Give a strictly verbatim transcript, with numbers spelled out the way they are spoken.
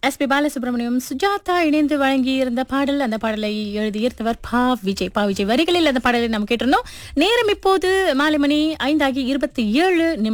S B Balasubramaniam Sujatha இணைந்து வழங்கியிருந்த பாடல். அந்த பாடலை எழுதியிருந்தவர் பா விஜய். பா விஜய் வரிகளில் அந்த பாடலை நாம் கேட்டிருந்தோம். நேரம் இப்போது மாலை மணி ஐந்தாகி இருபத்தி ஏழு